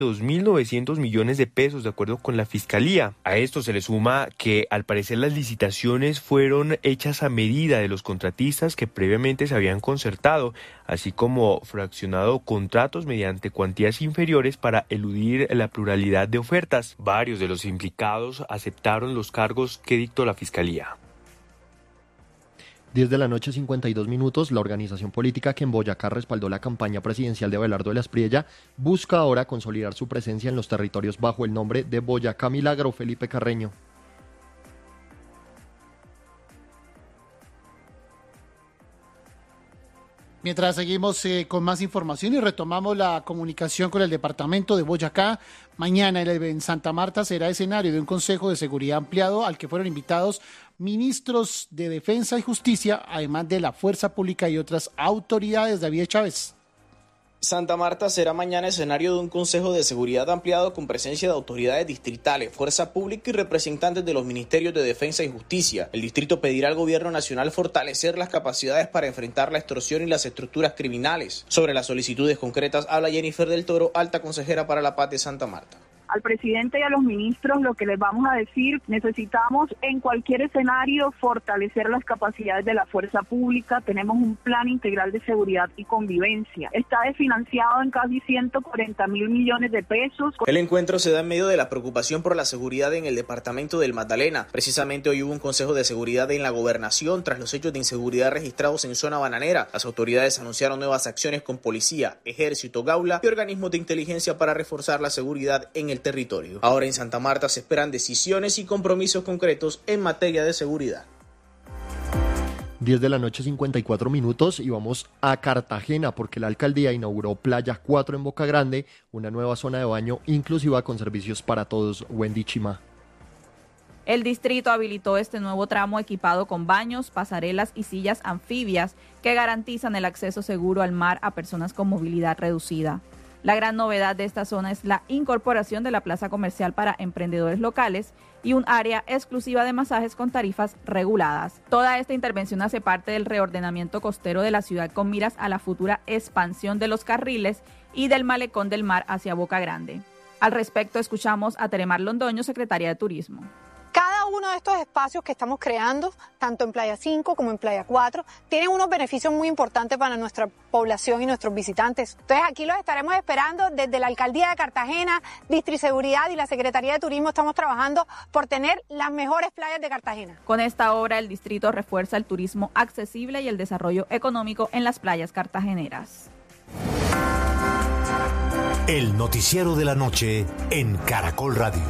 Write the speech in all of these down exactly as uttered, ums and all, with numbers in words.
dos mil novecientos millones de pesos, de acuerdo con la Fiscalía. A esto se le suma que al parecer las licitaciones fueron hechas a medida de los contratistas que previamente se habían concertado, así como fraccionado contratos mediante cuantías inferiores para eludir la pluralidad de ofertas. Varios de los implicados aceptaron los cargos que dictó la Fiscalía. diez de la noche, cincuenta y dos minutos, la organización política que en Boyacá respaldó la campaña presidencial de Abelardo de la Espriella busca ahora consolidar su presencia en los territorios bajo el nombre de Boyacá Milagro. Felipe Carreño. Mientras seguimos eh, con más información y retomamos la comunicación con el departamento de Boyacá, mañana en Santa Marta será escenario de un Consejo de Seguridad ampliado al que fueron invitados ministros de Defensa y Justicia, además de la Fuerza Pública y otras autoridades. David Chávez. Santa Marta será mañana escenario de un Consejo de Seguridad ampliado con presencia de autoridades distritales, fuerza pública y representantes de los Ministerios de Defensa y Justicia. El distrito pedirá al gobierno nacional fortalecer las capacidades para enfrentar la extorsión y las estructuras criminales. Sobre las solicitudes concretas habla Jennifer del Toro, alta consejera para la paz de Santa Marta. Al presidente y a los ministros lo que les vamos a decir, necesitamos en cualquier escenario fortalecer las capacidades de la fuerza pública, tenemos un plan integral de seguridad y convivencia, está desfinanciado en casi ciento cuarenta mil millones de pesos. El encuentro se da en medio de la preocupación por la seguridad en el departamento del Magdalena. Precisamente hoy hubo un consejo de seguridad en la gobernación tras los hechos de inseguridad registrados en zona bananera. Las autoridades anunciaron nuevas acciones con policía, ejército, gaula y organismos de inteligencia para reforzar la seguridad en el territorio. Ahora en Santa Marta se esperan decisiones y compromisos concretos en materia de seguridad. diez de la noche, cincuenta y cuatro minutos, y vamos a Cartagena porque la alcaldía inauguró Playa cuatro en Boca Grande, una nueva zona de baño inclusiva con servicios para todos. Wendy Chima. El distrito habilitó este nuevo tramo equipado con baños, pasarelas y sillas anfibias que garantizan el acceso seguro al mar a personas con movilidad reducida. La gran novedad de esta zona es la incorporación de la plaza comercial para emprendedores locales y un área exclusiva de masajes con tarifas reguladas. Toda esta intervención hace parte del reordenamiento costero de la ciudad con miras a la futura expansión de los carriles y del malecón del mar hacia Boca Grande. Al respecto, escuchamos a Teremar Londoño, secretaria de Turismo. Cada uno de estos espacios que estamos creando, tanto en Playa cinco como en Playa cuatro, tienen unos beneficios muy importantes para nuestra población y nuestros visitantes. Entonces aquí los estaremos esperando desde la Alcaldía de Cartagena, Distriseguridad y la Secretaría de Turismo. Estamos trabajando por tener las mejores playas de Cartagena. Con esta obra el distrito refuerza el turismo accesible y el desarrollo económico en las playas cartageneras. El noticiero de la noche en Caracol Radio.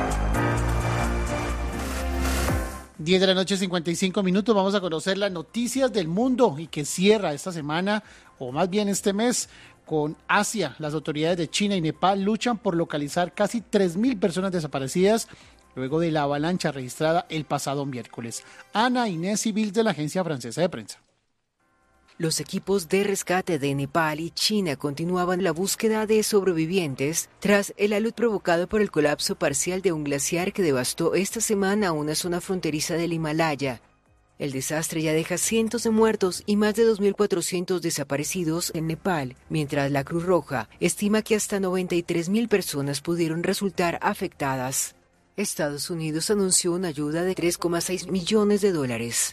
diez de la noche, cincuenta y cinco minutos, vamos a conocer las noticias del mundo y que cierra esta semana, o más bien este mes, con Asia. Las autoridades de China y Nepal luchan por localizar casi tres mil personas desaparecidas luego de la avalancha registrada el pasado miércoles. Ana Inés Civil de la Agencia Francesa de Prensa. Los equipos de rescate de Nepal y China continuaban la búsqueda de sobrevivientes tras el alud provocado por el colapso parcial de un glaciar que devastó esta semana una zona fronteriza del Himalaya. El desastre ya deja cientos de muertos y más de dos mil cuatrocientos desaparecidos en Nepal, mientras la Cruz Roja estima que hasta noventa y tres mil personas pudieron resultar afectadas. Estados Unidos anunció una ayuda de tres coma seis millones de dólares.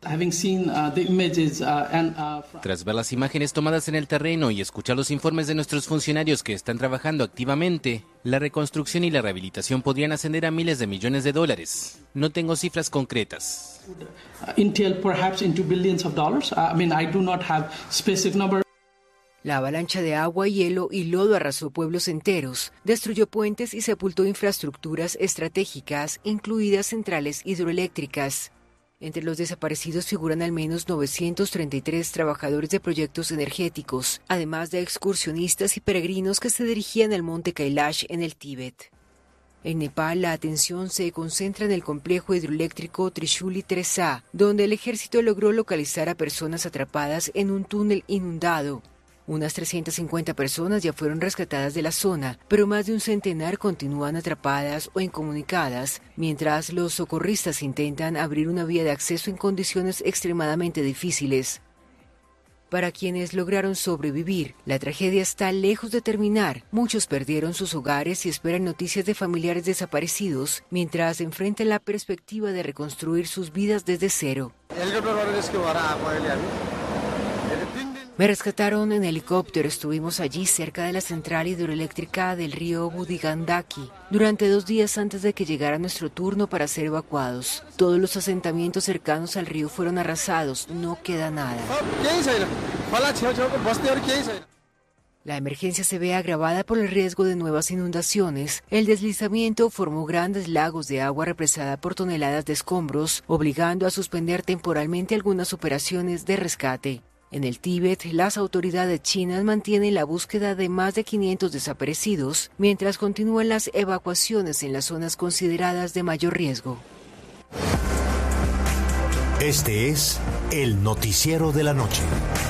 Tras ver las imágenes tomadas en el terreno y escuchar los informes de nuestros funcionarios que están trabajando activamente, la reconstrucción y la rehabilitación podrían ascender a miles de millones de dólares. No tengo cifras concretas. La avalancha de agua, hielo y lodo arrasó pueblos enteros, destruyó puentes y sepultó infraestructuras estratégicas, incluidas centrales hidroeléctricas. Entre los desaparecidos figuran al menos novecientos treinta y tres trabajadores de proyectos energéticos, además de excursionistas y peregrinos que se dirigían al monte Kailash en el Tíbet. En Nepal, la atención se concentra en el complejo hidroeléctrico Trishuli tres A, donde el ejército logró localizar a personas atrapadas en un túnel inundado. Unas trescientas cincuenta personas ya fueron rescatadas de la zona, pero más de un centenar continúan atrapadas o incomunicadas, mientras los socorristas intentan abrir una vía de acceso en condiciones extremadamente difíciles. Para quienes lograron sobrevivir, la tragedia está lejos de terminar. Muchos perdieron sus hogares y esperan noticias de familiares desaparecidos, mientras enfrentan la perspectiva de reconstruir sus vidas desde cero. Me rescataron en helicóptero, estuvimos allí cerca de la central hidroeléctrica del río Budigandaki durante dos días antes de que llegara nuestro turno para ser evacuados. Todos los asentamientos cercanos al río fueron arrasados, no queda nada. La emergencia se ve agravada por el riesgo de nuevas inundaciones. El deslizamiento formó grandes lagos de agua represada por toneladas de escombros, obligando a suspender temporalmente algunas operaciones de rescate. En el Tíbet, las autoridades chinas mantienen la búsqueda de más de quinientos desaparecidos, mientras continúan las evacuaciones en las zonas consideradas de mayor riesgo. Este es el noticiero de la noche.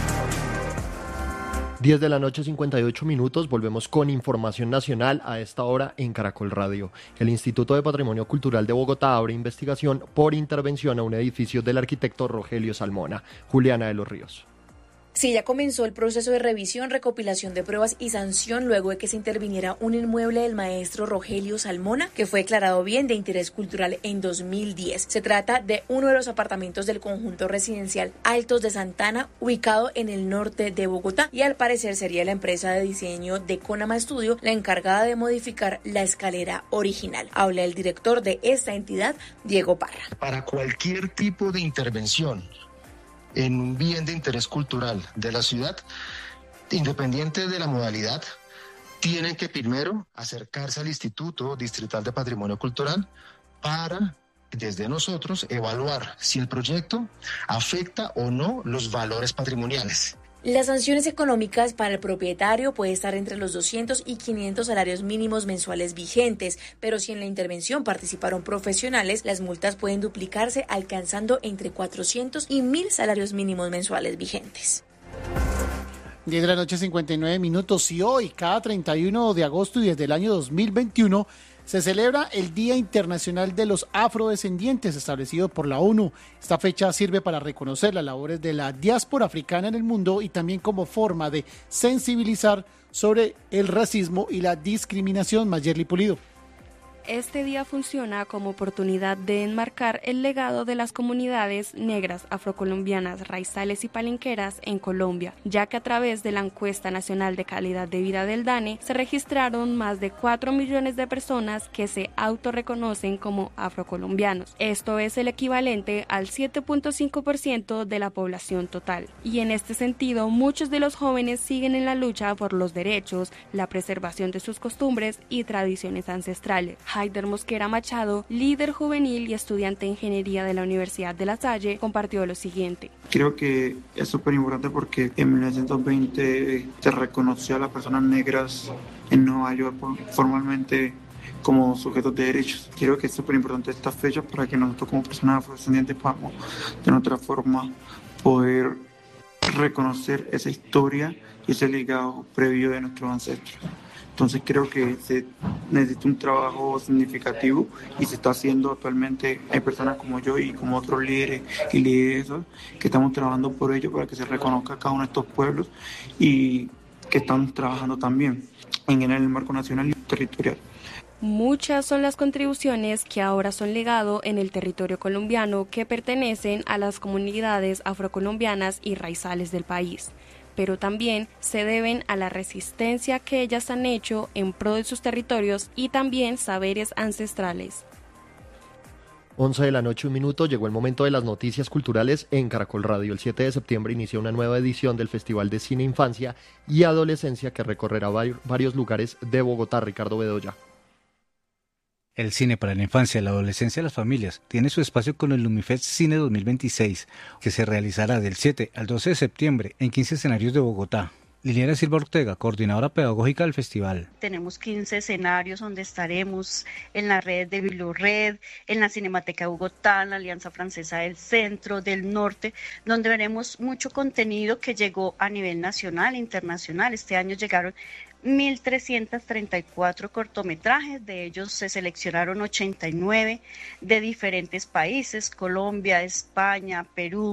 diez de la noche, cincuenta y ocho minutos, volvemos con información nacional a esta hora en Caracol Radio. El Instituto de Patrimonio Cultural de Bogotá abre investigación por intervención a un edificio del arquitecto Rogelio Salmona. Juliana de los Ríos. Sí, ya comenzó el proceso de revisión, recopilación de pruebas y sanción luego de que se interviniera un inmueble del maestro Rogelio Salmona, que fue declarado bien de interés cultural en dos mil diez. Se trata de uno de los apartamentos del conjunto residencial Altos de Santana, ubicado en el norte de Bogotá, y al parecer sería la empresa de diseño de Conama Studio la encargada de modificar la escalera original. Habla el director de esta entidad, Diego Parra. Para cualquier tipo de intervención en un bien de interés cultural de la ciudad, independiente de la modalidad, tienen que primero acercarse al Instituto Distrital de Patrimonio Cultural para, desde nosotros, evaluar si el proyecto afecta o no los valores patrimoniales. Las sanciones económicas para el propietario puede estar entre los doscientos y quinientos salarios mínimos mensuales vigentes, pero si en la intervención participaron profesionales, las multas pueden duplicarse alcanzando entre cuatrocientos y mil salarios mínimos mensuales vigentes. diez de la noche, cincuenta y nueve minutos, y hoy, cada treinta y uno de agosto y desde el año dos mil veintiuno, se celebra el Día Internacional de los Afrodescendientes, establecido por la ONU. Esta fecha sirve para reconocer las labores de la diáspora africana en el mundo y también como forma de sensibilizar sobre el racismo y la discriminación. Mayerly Pulido. Este día funciona como oportunidad de enmarcar el legado de las comunidades negras, afrocolombianas, raizales y palenqueras en Colombia, ya que a través de la encuesta nacional de calidad de vida del DANE se registraron más de cuatro millones de personas que se autorreconocen como afrocolombianos. Esto es el equivalente al siete punto cinco por ciento de la población total. Y en este sentido, muchos de los jóvenes siguen en la lucha por los derechos, la preservación de sus costumbres y tradiciones ancestrales. Haider Mosquera Machado, líder juvenil y estudiante de ingeniería de la Universidad de La Salle, compartió lo siguiente. Creo que es súper importante porque en mil novecientos veinte se reconoció a las personas negras en Nueva York formalmente como sujetos de derechos. Creo que es súper importante esta fecha para que nosotros como personas afrodescendientes podamos de otra forma poder reconocer esa historia y ese legado previo de nuestros ancestros. Entonces creo que se necesita un trabajo significativo y se está haciendo actualmente. Hay personas como yo y como otros líderes y lideresas que estamos trabajando por ello para que se reconozca cada uno de estos pueblos y que estamos trabajando también en el marco nacional y territorial. Muchas son las contribuciones que ahora son legado en el territorio colombiano que pertenecen a las comunidades afrocolombianas y raizales del país, pero también se deben a la resistencia que ellas han hecho en pro de sus territorios y también saberes ancestrales. once de la noche, un minuto, llegó el momento de las noticias culturales en Caracol Radio. El siete de septiembre inicia una nueva edición del Festival de Cine Infancia y Adolescencia que recorrerá varios lugares de Bogotá. Ricardo Bedoya. El cine para la infancia, la adolescencia y las familias tiene su espacio con el Lumifest Cine dos mil veintiséis, que se realizará del siete al doce de septiembre en quince escenarios de Bogotá. Liliana Silva Ortega, coordinadora pedagógica del festival. Tenemos quince escenarios donde estaremos en la red de Bibliored, en la Cinemateca de Bogotá, en la Alianza Francesa del Centro, del Norte, donde veremos mucho contenido que llegó a nivel nacional e internacional. Este año llegaron mil trescientos treinta y cuatro cortometrajes, de ellos se seleccionaron ochenta y nueve de diferentes países, Colombia, España, Perú,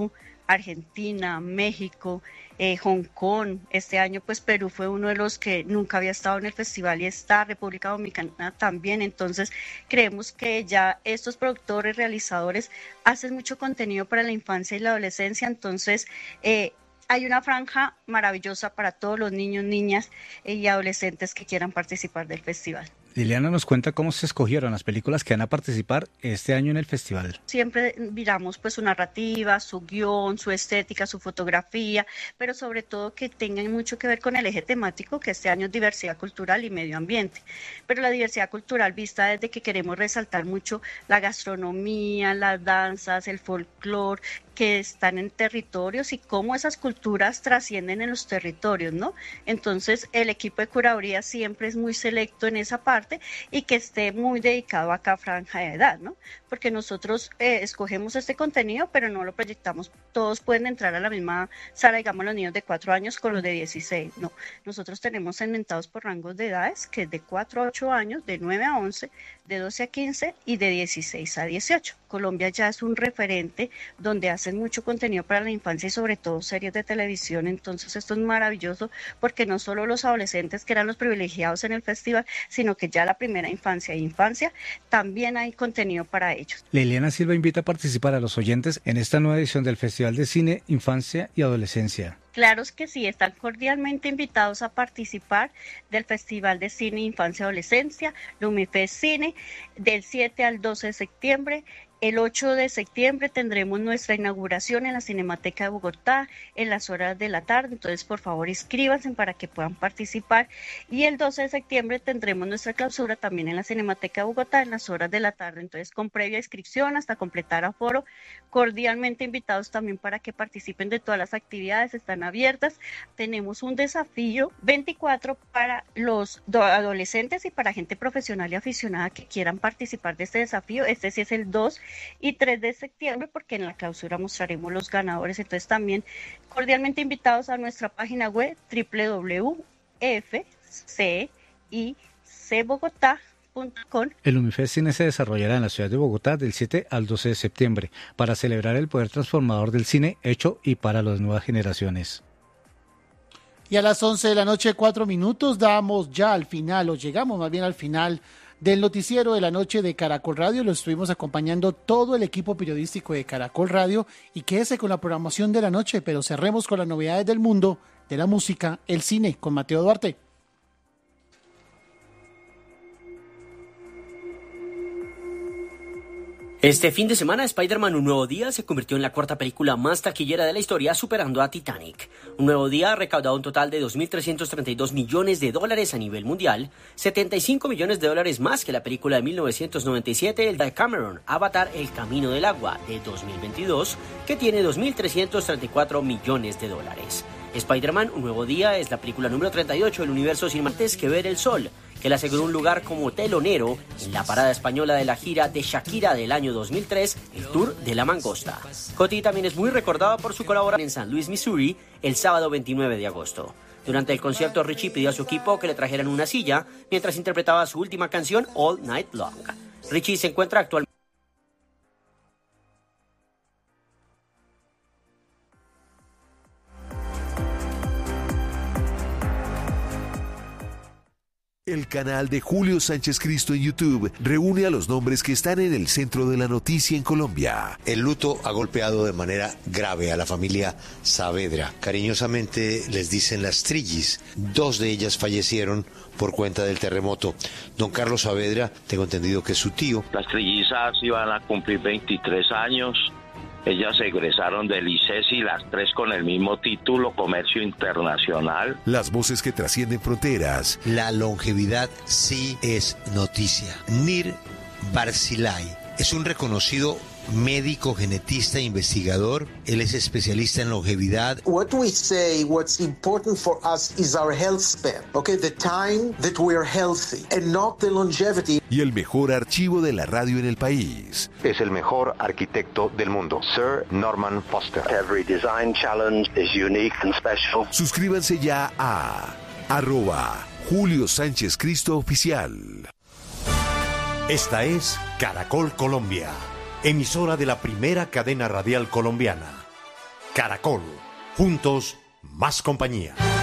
Argentina, México, eh, Hong Kong. Este año pues Perú fue uno de los que nunca había estado en el festival y está, República Dominicana también. Entonces creemos que ya estos productores, realizadores hacen mucho contenido para la infancia y la adolescencia. Entonces eh, hay una franja maravillosa para todos los niños, niñas y adolescentes que quieran participar del festival. Liliana nos cuenta cómo se escogieron las películas que van a participar este año en el festival. Siempre miramos pues su narrativa, su guión, su estética, su fotografía, pero sobre todo que tengan mucho que ver con el eje temático, que este año es diversidad cultural y medio ambiente. Pero la diversidad cultural vista desde que queremos resaltar mucho la gastronomía, las danzas, el folclore, que están en territorios y cómo esas culturas trascienden en los territorios, ¿no? Entonces el equipo de curaduría siempre es muy selecto en esa parte y que esté muy dedicado a cada franja de edad, ¿no? Porque nosotros eh, escogemos este contenido, pero no lo proyectamos. Todos pueden entrar a la misma sala, digamos los niños de cuatro años con los de dieciséis, no. Nosotros tenemos segmentados por rangos de edades, que es de cuatro a ocho años, de nueve a once, de doce a quince y de dieciséis a dieciocho. Colombia ya es un referente donde hacen mucho contenido para la infancia y sobre todo series de televisión. Entonces esto es maravilloso porque no solo los adolescentes que eran los privilegiados en el festival, sino que ya la primera infancia e infancia también hay contenido para ellos. Liliana Silva invita a participar a los oyentes en esta nueva edición del Festival de Cine, Infancia y Adolescencia. Claro que sí, están cordialmente invitados a participar del Festival de Cine, Infancia y Adolescencia, Lumifest Cine, del siete al doce de septiembre. El ocho de septiembre tendremos nuestra inauguración en la Cinemateca de Bogotá en las horas de la tarde, entonces por favor inscríbanse para que puedan participar. Y el doce de septiembre tendremos nuestra clausura también en la Cinemateca de Bogotá en las horas de la tarde, entonces con previa inscripción hasta completar aforo. Cordialmente invitados también para que participen de todas las actividades, están abiertas. Tenemos un desafío veinticuatro para los adolescentes y para gente profesional y aficionada que quieran participar de este desafío. Este sí es el dos y tres de septiembre, porque en la clausura mostraremos los ganadores. Entonces también cordialmente invitados a nuestra página web doble u doble u doble u punto f c i c bogotá punto com. El Lumifest Cine se desarrollará en la ciudad de Bogotá del siete al doce de septiembre para celebrar el poder transformador del cine hecho y para las nuevas generaciones. Y a las once de la noche, cuatro minutos, damos ya al final, o llegamos más bien al final del noticiero de la noche de Caracol Radio. Lo estuvimos acompañando todo el equipo periodístico de Caracol Radio y quédese con la programación de la noche, pero cerremos con las novedades del mundo, de la música, el cine, con Mateo Duarte. Este fin de semana, Spider-Man Un Nuevo Día se convirtió en la cuarta película más taquillera de la historia, superando a Titanic. Un Nuevo Día ha recaudado un total de dos mil trescientos treinta y dos millones de dólares a nivel mundial, setenta y cinco millones de dólares más que la película de mil novecientos noventa y siete, el de Cameron, Avatar, El Camino del Agua, de dos mil veintidós, que tiene dos mil trescientos treinta y cuatro millones de dólares. Spider-Man Un Nuevo Día es la película número treinta y ocho del universo sin antes que ver el sol, que le aseguró un lugar como telonero en la parada española de la gira de Shakira del año dos mil tres, el Tour de la Mangosta. Coti también es muy recordado por su colaboración en San Luis, Missouri, el sábado veintinueve de agosto. Durante el concierto, Richie pidió a su equipo que le trajeran una silla mientras interpretaba su última canción, All Night Long. Richie se encuentra actualmente El canal de Julio Sánchez Cristo en YouTube reúne a los nombres que están en el centro de la noticia en Colombia. El luto ha golpeado de manera grave a la familia Saavedra. Cariñosamente les dicen las Trillis. Dos de ellas fallecieron por cuenta del terremoto. Don Carlos Saavedra, tengo entendido que es su tío. Las trillizas iban a cumplir veintitrés años. Ellas egresaron del I C E S y las tres con el mismo título, Comercio Internacional. Las voces que trascienden fronteras. La longevidad sí es noticia. Nir Barzilay es un reconocido médico, genetista, investigador. Él es especialista en longevidad. What we say, what's important for us is our health span. Okay, the time that we are healthy and not the longevity. Y el mejor archivo de la radio en el país. Es el mejor arquitecto del mundo, Sir Norman Foster. Every design challenge is unique and special. Suscríbanse ya a arroba Julio Sánchez Cristo Oficial. Esta es Caracol Colombia, emisora de la primera cadena radial colombiana. Caracol, juntos, más compañía.